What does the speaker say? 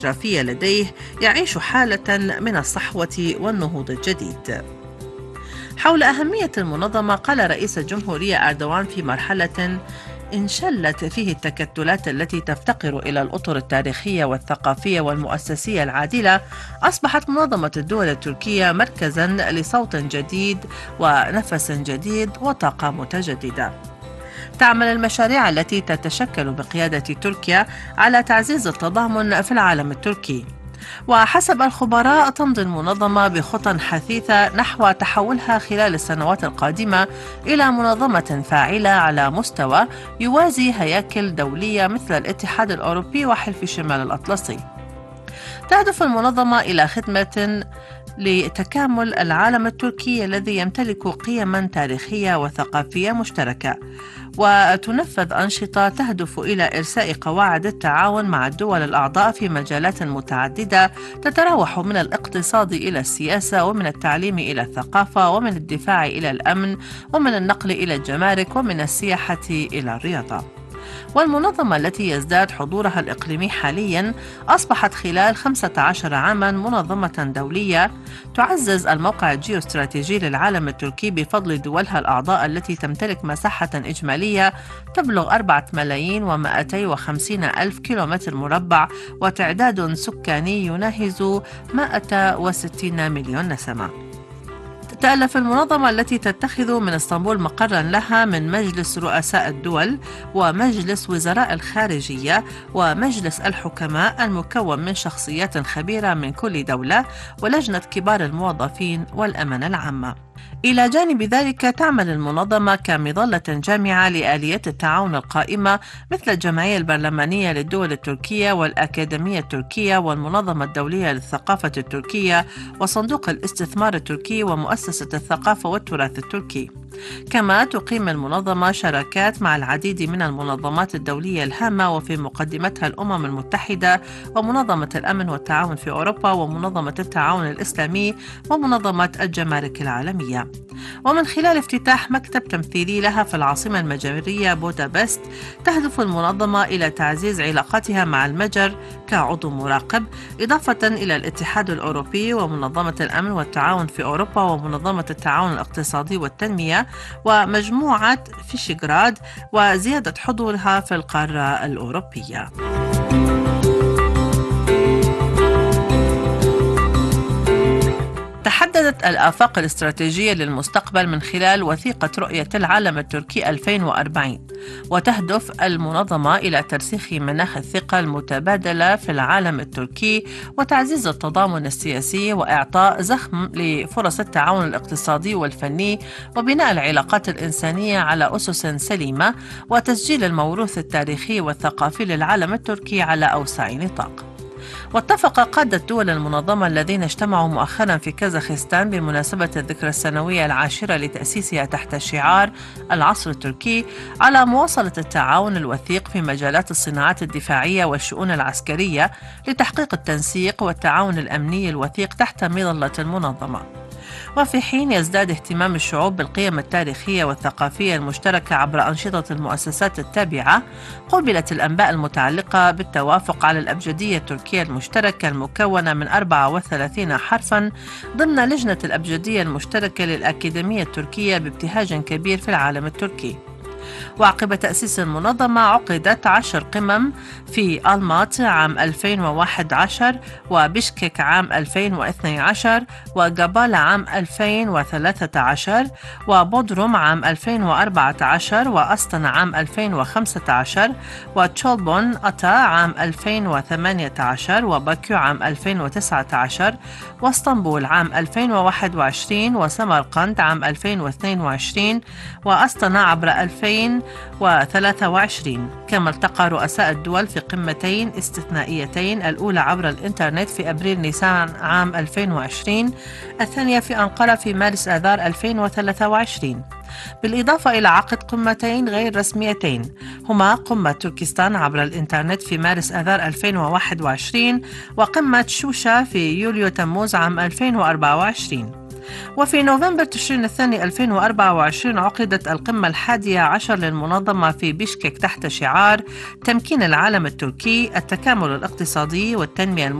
الجغرافية لديه يعيش حالة من الصحوة والنهوض الجديد. حول أهمية المنظمة قال رئيس الجمهورية أردوغان في مرحلة انشلت فيه التكتلات التي تفتقر إلى الأطر التاريخية والثقافية والمؤسسية العادلة، أصبحت منظمة الدول التركية مركزاً لصوت جديد ونفس جديد وطاقة متجددة. تعمل المشاريع التي تتشكل بقيادة تركيا على تعزيز التضامن في العالم التركي، وحسب الخبراء تمضي المنظمة بخطى حثيثة نحو تحولها خلال السنوات القادمة إلى منظمة فاعلة على مستوى يوازي هياكل دولية مثل الاتحاد الأوروبي وحلف شمال الأطلسي. تهدف المنظمة إلى خدمة لتكامل العالم التركي الذي يمتلك قيماً تاريخية وثقافية مشتركة، وتنفذ أنشطة تهدف إلى إرساء قواعد التعاون مع الدول الأعضاء في مجالات متعددة تتراوح من الاقتصاد إلى السياسة، ومن التعليم إلى الثقافة، ومن الدفاع إلى الأمن، ومن النقل إلى الجمارك، ومن السياحة إلى الرياضة. والمنظمة التي يزداد حضورها الإقليمي حالياً أصبحت خلال 15 عاماً منظمة دولية تعزز الموقع الجيوستراتيجي للعالم التركي بفضل دولها الأعضاء التي تمتلك مساحة إجمالية تبلغ 4,250,000 كيلومتر مربع، وتعداد سكاني يناهز 160 مليون نسمة. تألف المنظمة التي تتخذ من اسطنبول مقرا لها من مجلس رؤساء الدول، ومجلس وزراء الخارجية، ومجلس الحكماء المكون من شخصيات خبيرة من كل دولة، ولجنة كبار الموظفين والأمانة العامة. إلى جانب ذلك تعمل المنظمة كمظلة جامعة لآليات التعاون القائمة مثل الجمعية البرلمانية للدول التركية، والأكاديمية التركية، والمنظمة الدولية للثقافة التركية، وصندوق الاستثمار التركي، ومؤسسة الثقافة والتراث التركي. كما تقيم المنظمة شراكات مع العديد من المنظمات الدولية الهامة، وفي مقدمتها الأمم المتحدة، ومنظمة الأمن والتعاون في أوروبا، ومنظمة التعاون الإسلامي، ومنظمة الجمارك العالمية. ومن خلال افتتاح مكتب تمثيلي لها في العاصمة المجرية بودابست، تهدف المنظمة إلى تعزيز علاقاتها مع المجر كعضو مراقب، إضافة إلى الاتحاد الأوروبي، ومنظمة الأمن والتعاون في أوروبا، ومنظمة التعاون الاقتصادي والتنمية، ومجموعة فيشيغراد، وزيادة حضورها في القارة الأوروبية. تحددت الآفاق الاستراتيجية للمستقبل من خلال وثيقة رؤية العالم التركي 2040، وتهدف المنظمة إلى ترسيخ مناخ الثقة المتبادلة في العالم التركي، وتعزيز التضامن السياسي، وإعطاء زخم لفرص التعاون الاقتصادي والفني، وبناء العلاقات الإنسانية على أسس سليمة، وتسجيل الموروث التاريخي والثقافي للعالم التركي على أوسع نطاق. واتفق قادة دول المنظمة الذين اجتمعوا مؤخرا في كازاخستان بمناسبة الذكرى السنوية العاشرة لتأسيسها تحت شعار العصر التركي على مواصلة التعاون الوثيق في مجالات الصناعات الدفاعية والشؤون العسكرية لتحقيق التنسيق والتعاون الأمني الوثيق تحت مظلة المنظمة. وفي حين يزداد اهتمام الشعوب بالقيم التاريخية والثقافية المشتركة عبر أنشطة المؤسسات التابعة، قُبلت الأنباء المتعلقة بالتوافق على الأبجدية التركية المشتركة المكونة من 34 حرفاً ضمن لجنة الأبجدية المشتركة للأكاديمية التركية بابتهاج كبير في العالم التركي. وعقب تأسيس المنظمة عقدت 10 قمم في ألماط عام 2011، وبشكك عام 2012، وجبالة عام 2013، وبودروم عام 2014، وأستنا عام 2015، وتشولبون أتا عام 2018، وباكو عام 2019، واسطنبول عام 2021، وسمرقند عام 2022، وأستنا عبر 2023. كما التقى رؤساء الدول في قمتين استثنائيتين، الأولى عبر الإنترنت في أبريل نيسان عام 2020، الثانية في أنقرة في مارس آذار 2023، بالإضافة إلى عقد قمتين غير رسميتين هما قمة تركستان عبر الإنترنت في مارس آذار 2021، وقمة شوشة في يوليو تموز عام 2024. وفي نوفمبر تشرين الثاني 2024 عقدت القمة 11 للمنظمة في بيشكك تحت شعار تمكين العالم التركي، التكامل الاقتصادي والتنمية